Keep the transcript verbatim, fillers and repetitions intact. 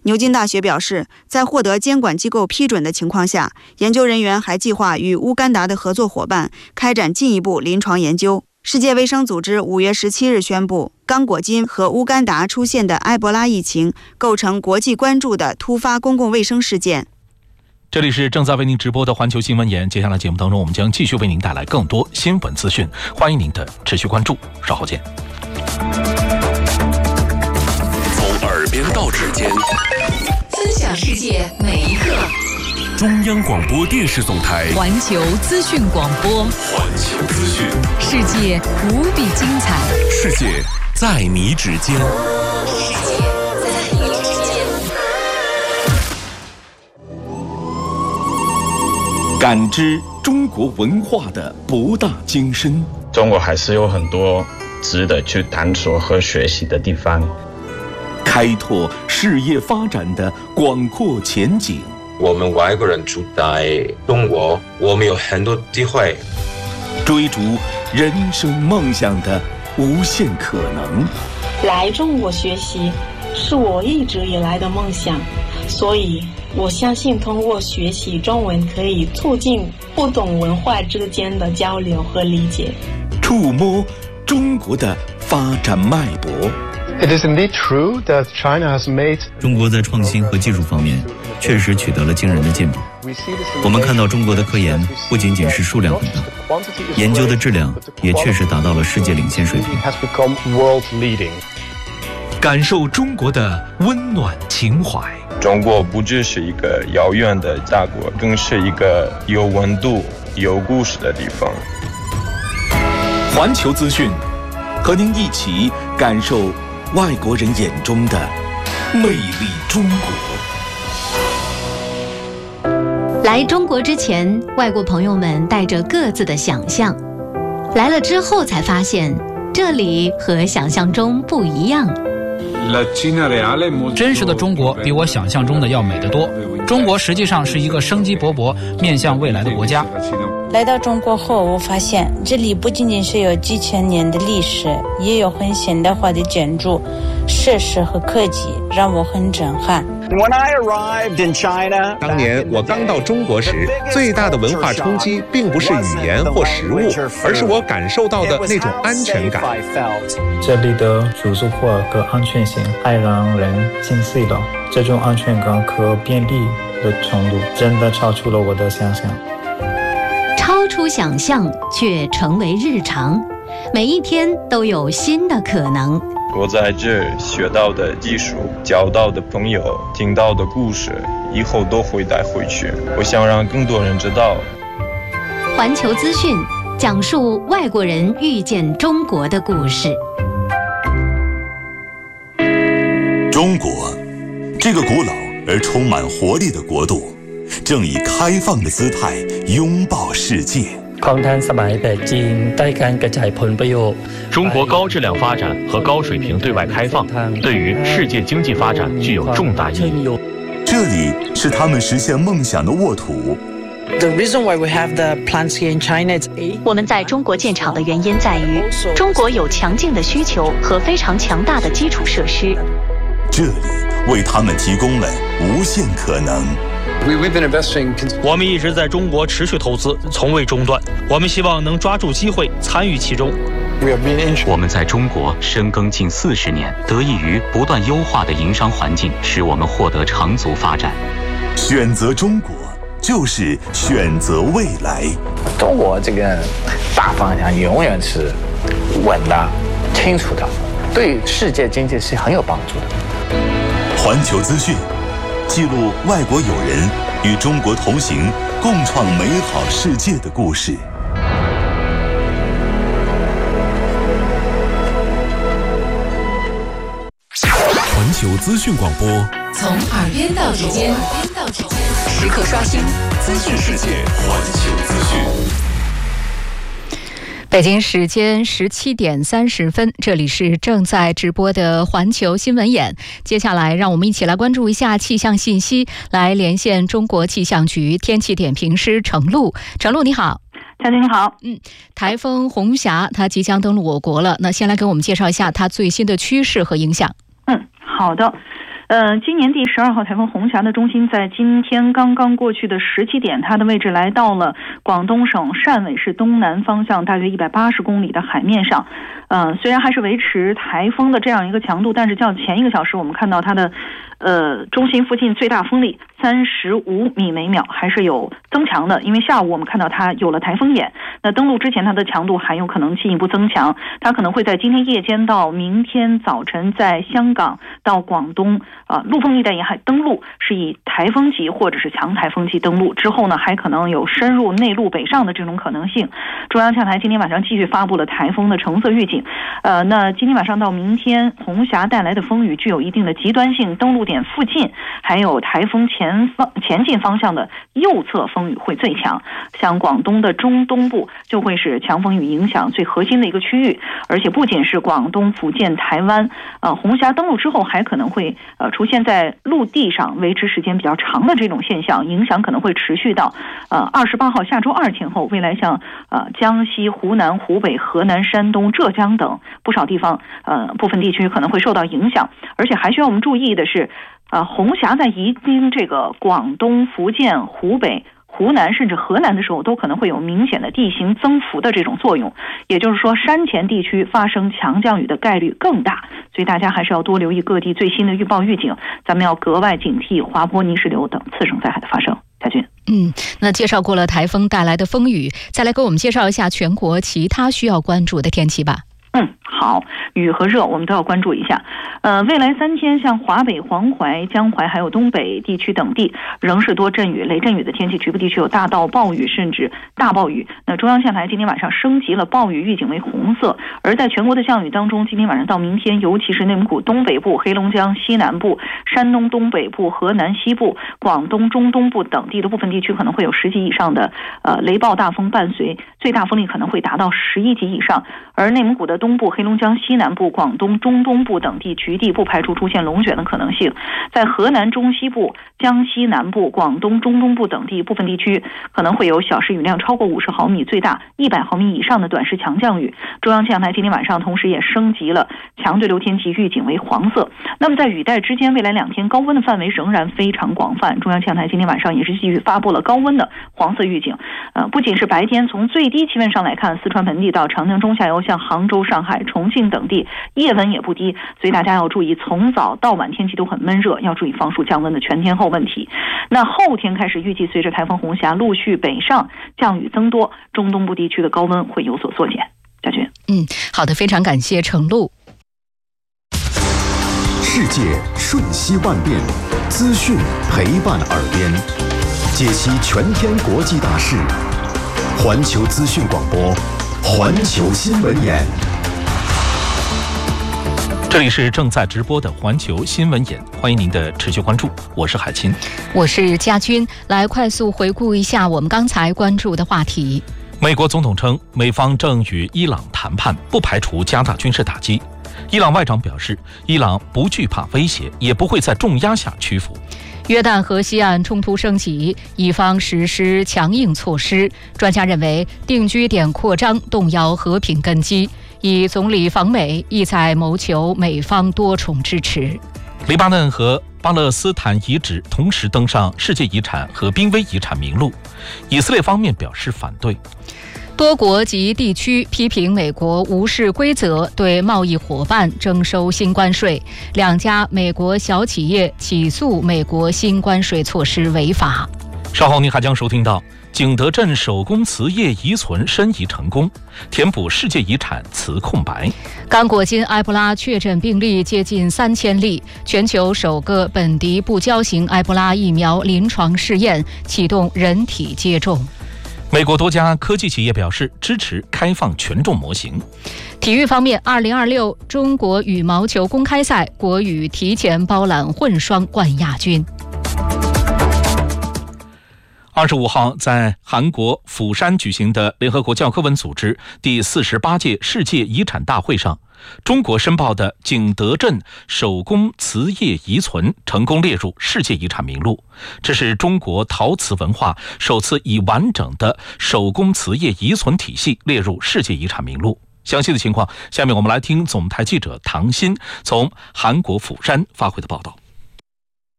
牛津大学表示，在获得监管机构批准的情况下，研究人员还计划与乌干达的合作伙伴开展进一步临床研究。世界卫生组织五月十七日宣布，刚果金和乌干达出现的埃博拉疫情构成国际关注的突发公共卫生事件。 这里是正在为您直播的环球新闻眼，接下来节目当中，我们将继续为您带来更多新闻资讯，欢迎您的持续关注，稍后见。 从耳边到指尖， 分享世界每一刻。 中央广播电视总台环球资讯广播， 环球资讯， 世界无比精彩， 世界在你指尖， 世界在你指尖。 感知中国文化的博大精深， 中国还是有很多值得去探索和学习的地方， 开拓事业发展的广阔前景。 我们外国人住在中国，我们有很多机会追逐人生梦想的无限可能。 来中国学习是我一直以来的梦想，所以我相信通过学习中文可以促进不同文化之间的交流和理解， 触摸中国的发展脉搏。 It is indeed true that China has made 中国在创新和技术方面确实取得了惊人的进步。我们看到中国的科研不仅仅是数量很大，研究的质量也确实达到了世界领先水平。 感受中国的温暖情怀。 中国不只是一个遥远的大国，更是一个有温度、有故事的地方。 环球资讯，和您一起感受外国人眼中的魅力中国。 来中国之前，外国朋友们带着各自的想象，来了之后才发现，这里和想象中不一样。 真实的中国比我想象中的要美得多。中国实际上是一个生机勃勃、面向未来的国家。 来到中国后，我发现这里不仅仅是有几千年的历史，也有很现代化的建筑、设施和科技，让我很震撼。 When I arrived in China, 当年我刚到中国时，最大的文化冲击并不是语言或食物，而是我感受到的那种安全感。 这里的住宿或和安全性太让人心碎了，这种安全感和便利的程度真的超出了我的想象。 超出想象却成为日常，每一天都有新的可能。 我在这学到的技术、交到的朋友、听到的故事，以后都会带回去。我想让更多人知道。 环球资讯讲述外国人遇见中国的故事。 中国，这个古老而充满活力的国度，正以开放的姿态拥抱世界。 中国高质量发展和高水平对外开放，对于世界经济发展具有重大意义。 这里是他们实现梦想的沃土。 我们在中国建厂的原因在于，中国有强劲的需求和非常强大的基础设施。 这里为他们提供了无限可能。 我们一直在中国持续投资，从未中断。我们希望能抓住机会，参与其中。 我们在中国深耕近四十年，得益于不断优化的营商环境，使我们获得长足发展。 选择中国，就是选择未来。 中国这个大方向永远是稳的、清楚的，对世界经济是很有帮助的。 环球资讯记录外国友人与中国同行，共创美好世界的故事。 环球资讯广播， 从耳边到指尖，时刻刷新资讯世界。 环球资讯。 北京时间十七点三十分，这里是正在直播的环球新闻眼。接下来，让我们一起来关注一下气象信息，来连线中国气象局天气点评师程璐。程璐，你好。 嘉宾好。 嗯，台风红霞它即将登陆我国了，那先来给我们介绍一下它最新的趋势和影响。 嗯，好的。 呃，今年第十二号台风红霞的中心在今天刚刚过去的十七点，它的位置来到了广东省汕尾市东南方向大约一百八十公里的海面上。呃，虽然还是维持台风的这样一个强度，但是较前一个小时我们看到它的呃中心附近最大风力三十五米每秒，还是有增强的。因为下午我们看到它有了台风眼，那登陆之前它的强度还有可能进一步增强，它可能会在今天夜间到明天早晨在香港到广东啊、呃、陆丰一带沿海登陆，是以台风级或者是强台风级登陆，之后呢还可能有深入内陆北上的这种可能性。中央气象台今天晚上继续发布了台风的橙色预警，呃，那今天晚上到明天，红霞带来的风雨具有一定的极端性，登陆点附近还有台风前方前进方向的右侧风雨会最强，像广东的中东部就会是强风雨影响最核心的一个区域，而且不仅是广东、福建、台湾，呃，红霞登陆之后还可能会呃出现在陆地上维持时间比较长的这种现象，影响可能会持续到呃二十八号下周二前后，未来像呃江西、湖南、湖北、河南、山东、浙江等不少地方呃部分地区可能会受到影响，而且还需要我们注意的是，呃红霞在移经这个广东、福建、湖北、湖南甚至河南的时候，都可能会有明显的地形增幅的这种作用，也就是说山前地区发生强降雨的概率更大，所以大家还是要多留意各地最新的预报预警，咱们要格外警惕滑坡、泥石流等次生灾害的发生。夏军， 嗯，那介绍过了台风带来的风雨，再来给我们介绍一下全国其他需要关注的天气吧。 嗯，好，雨和热我们都要关注一下。呃，未来三天，像华北、黄淮、江淮还有东北地区等地，仍是多阵雨、雷阵雨的天气，局部地区有大到暴雨甚至大暴雨。那中央气象台今天晚上升级了暴雨预警为红色，而在全国的降雨当中，今天晚上到明天，尤其是内蒙古东北部、黑龙江西南部、山东东北部、河南西部、广东中东部等地的部分地区可能会有十级以上的呃雷暴大风伴随，最大风力可能会达到十一级以上。而内蒙古的东部、黑龙江西南部、广东中东部等地局地不排除出现龙卷的可能性。在河南中西部、江西南部、广东中东部等地部分地区可能会有小时雨量超过五十毫米、最大一百毫米以上的短时强降雨。中央气象台今天晚上同时也升级了强对流天气预警为黄色。那么在雨带之间，未来两天高温的范围仍然非常广泛，中央气象台今天晚上也是继续发布了高温的黄色预警。呃，不仅是白天，从最低气温上来看，四川盆地到长江中下游，像杭州、上海、重庆等地夜温也不低，所以大家要注意从早到晚天气都很闷热，要注意防暑降温的全天候问题。那后天开始预计随着台风红霞陆续北上，降雨增多，中东部地区的高温会有所缩减。嘉军， 嗯，好的，非常感谢程璐。 世界瞬息万变，资讯陪伴耳边，解析全天国际大事。环球资讯广播，环球新闻眼。 这里是正在直播的环球新闻眼，欢迎您的持续关注，我是海清， 我是佳军。来快速回顾一下我们刚才关注的话题。 美国总统称，美方正与伊朗谈判，不排除加大军事打击。伊朗外长表示，伊朗不惧怕威胁，也不会在重压下屈服。 约旦河西岸冲突升级，以方实施强硬措施。专家认为，定居点扩张动摇和平根基。以总理访美，意在谋求美方多重支持。 黎巴嫩和巴勒斯坦遗址同时登上世界遗产和濒危遗产名录，以色列方面表示反对。 多国及地区批评美国无视规则，对贸易伙伴征收新关税。两家美国小企业起诉美国新关税措施违法。 稍后您还将收听到景德镇手工瓷业遗存申遗成功，填补世界遗产瓷空白。 刚果金埃博拉确诊病例接近三千例，全球首个本地不胶型埃博拉疫苗临床试验启动人体接种。 美国多家科技企业表示支持开放权重模型。 体育方面，二零二六中国羽毛球公开赛，国羽提前包揽混双冠亚军。 二十五号，在韩国釜山举行的联合国教科文组织第四十八届世界遗产大会上，中国申报的景德镇手工瓷业遗存成功列入世界遗产名录。这是中国陶瓷文化首次以完整的手工瓷业遗存体系列入世界遗产名录。详细的情况，下面我们来听总台记者唐鑫从韩国釜山发回的报道。